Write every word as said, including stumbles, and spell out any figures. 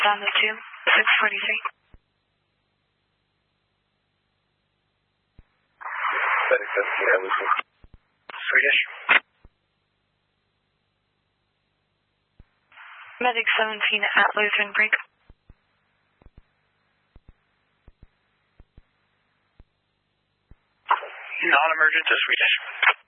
Down to two, six forty-three. Medic seventeen at Lutheran. Swedish. Medic seventeen at Lutheran Break. Non-emergent to Swedish.